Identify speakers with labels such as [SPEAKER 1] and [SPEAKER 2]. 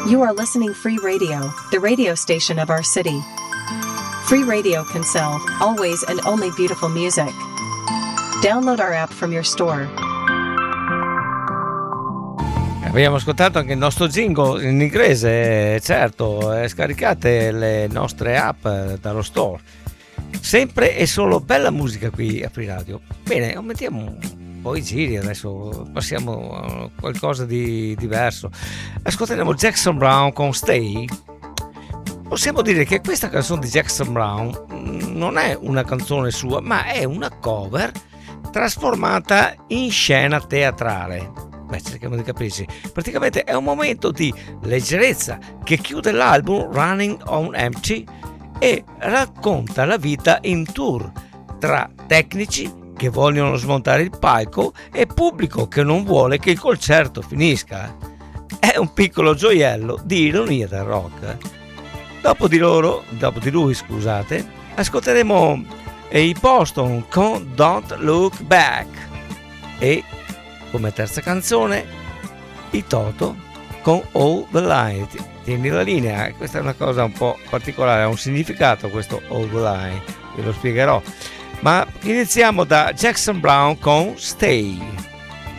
[SPEAKER 1] You are listening Free Radio, the radio station of our city. Free Radio can sell, always and only beautiful music. Download our app from your store.
[SPEAKER 2] Abbiamo ascoltato anche il nostro jingle in inglese, certo, scaricate le nostre app dallo store. Sempre e solo bella musica qui a Free Radio. Bene, aumentiamo un po' i giri, adesso passiamo a qualcosa di diverso. Ascolteremo Jackson Browne con Stay. Possiamo dire che questa canzone di Jackson Browne non è una canzone sua, ma è una cover trasformata in scena teatrale. Beh, cerchiamo di capirci. Praticamente è un momento di leggerezza che chiude l'album Running on Empty e racconta la vita in tour tra tecnici che vogliono smontare il palco e pubblico che non vuole che il concerto finisca. È un piccolo gioiello di ironia del rock. Dopo di lui, ascolteremo i Boston con Don't Look Back e come terza canzone i Toto con All the Light. Tieni la linea, questa è una cosa un po' particolare, ha un significato questo All the Light, ve lo spiegherò. Ma iniziamo da Jackson Browne con Stay.